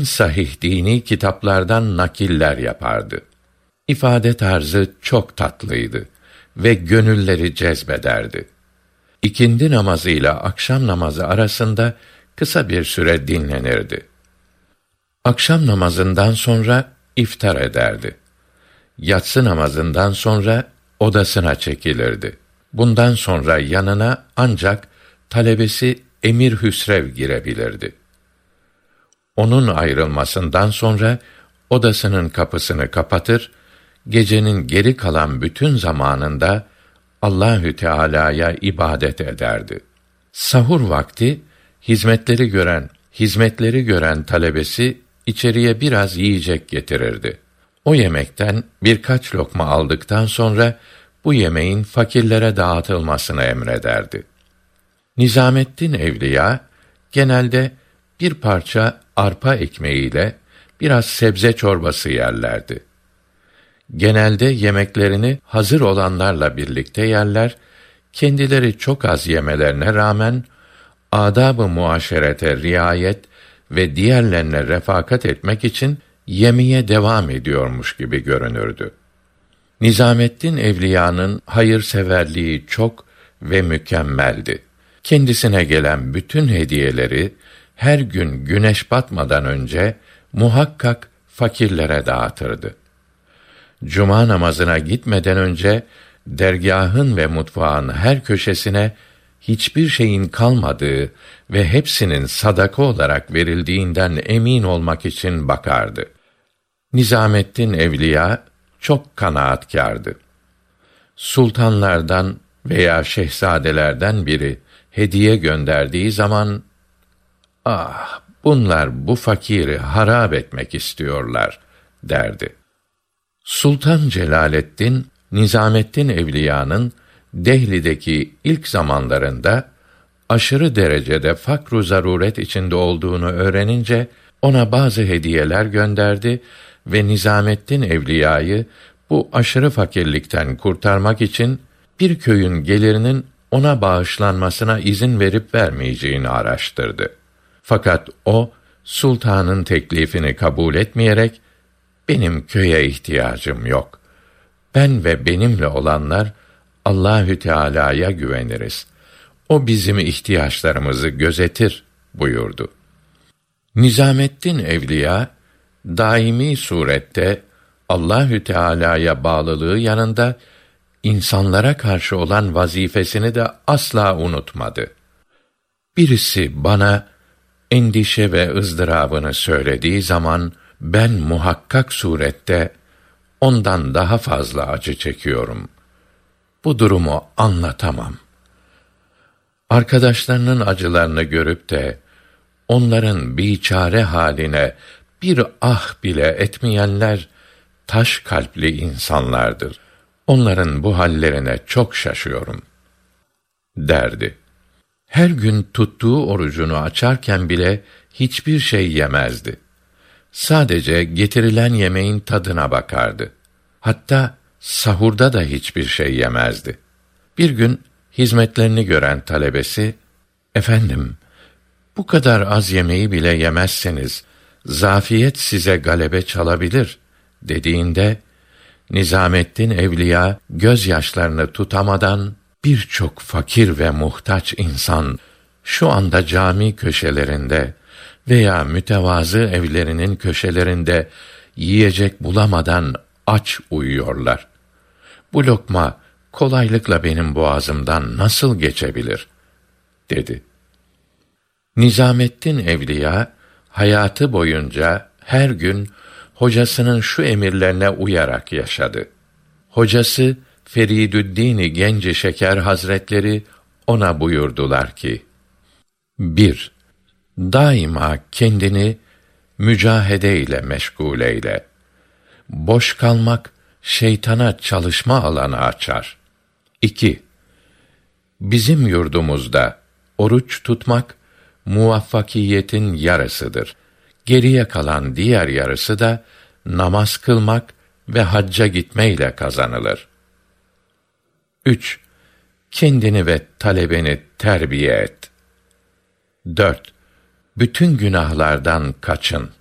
en sahih dini kitaplardan nakiller yapardı. İfade tarzı çok tatlıydı ve gönülleri cezbederdi. İkindi namazıyla akşam namazı arasında kısa bir süre dinlenirdi. Akşam namazından sonra iftar ederdi. Yatsı namazından sonra odasına çekilirdi. Bundan sonra yanına ancak talebesi Emir Hüsrev girebilirdi. Onun ayrılmasından sonra odasının kapısını kapatır, gecenin geri kalan bütün zamanında Allahü Teala'ya ibadet ederdi. Sahur vakti hizmetleri gören talebesi içeriye biraz yiyecek getirirdi. O yemekten birkaç lokma aldıktan sonra bu yemeğin fakirlere dağıtılmasını emrederdi. Nizamettin Evliya genelde bir parça arpa ekmeğiyle biraz sebze çorbası yerlerdi. Genelde yemeklerini hazır olanlarla birlikte yerler, kendileri çok az yemelerine rağmen âdab-ı muaşerete riayet ve diğerlerine refakat etmek için yemeye devam ediyormuş gibi görünürdü. Nizamettin Evliya'nın hayırseverliği çok ve mükemmeldi. Kendisine gelen bütün hediyeleri her gün güneş batmadan önce muhakkak fakirlere dağıtırdı. Cuma namazına gitmeden önce dergâhın ve mutfağın her köşesine hiçbir şeyin kalmadığı ve hepsinin sadaka olarak verildiğinden emin olmak için bakardı. Nizamettin Evliya çok kanaatkârdı. Sultanlardan veya şehzadelerden biri hediye gönderdiği zaman, "Ah, bunlar bu fakiri harap etmek istiyorlar," derdi. Sultan Celaleddin, Nizamettin Evliya'nın Dehli'deki ilk zamanlarında aşırı derecede fakr-ı zaruret içinde olduğunu öğrenince ona bazı hediyeler gönderdi ve Nizamettin Evliya'yı bu aşırı fakirlikten kurtarmak için bir köyün gelirinin ona bağışlanmasına izin verip vermeyeceğini araştırdı. Fakat o sultanın teklifini kabul etmeyerek "Benim köye ihtiyacım yok. Ben ve benimle olanlar Allahü Teala'ya güveniriz. O bizim ihtiyaçlarımızı gözetir," buyurdu. Nizamettin Evliya daimi surette Allahü Teala'ya bağlılığı yanında insanlara karşı olan vazifesini de asla unutmadı. Birisi bana endişe ve ızdırabını söylediği zaman ben muhakkak surette ondan daha fazla acı çekiyorum. Bu durumu anlatamam. Arkadaşlarının acılarını görüp de onların biçare haline bir ah bile etmeyenler taş kalpli insanlardır. Onların bu hallerine çok şaşıyorum, derdi. Her gün tuttuğu orucunu açarken bile hiçbir şey yemezdi. Sadece getirilen yemeğin tadına bakardı. Hatta sahurda da hiçbir şey yemezdi. Bir gün hizmetlerini gören talebesi, "Efendim, bu kadar az yemeği bile yemezseniz zafiyet size galebe çalabilir," dediğinde Nizamettin Evliya gözyaşlarını tutamadan, "Birçok fakir ve muhtaç insan şu anda cami köşelerinde veya mütevazı evlerinin köşelerinde yiyecek bulamadan aç uyuyorlar. Bu lokma kolaylıkla benim boğazımdan nasıl geçebilir?" dedi. Nizamettin Evliya hayatı boyunca her gün hocasının şu emirlerine uyarak yaşadı. Hocası Feridüddin-i Genci Şeker Hazretleri ona buyurdular ki: 1. Daima kendini mücahede ile meşgul eyle. Boş kalmak şeytana çalışma alanı açar. 2. Bizim yurdumuzda oruç tutmak muvaffakiyetin yarısıdır. Geriye kalan diğer yarısı da namaz kılmak ve hacca gitmeyle kazanılır. 3. Kendini ve talebeni terbiye et. 4. Bütün günahlardan kaçın.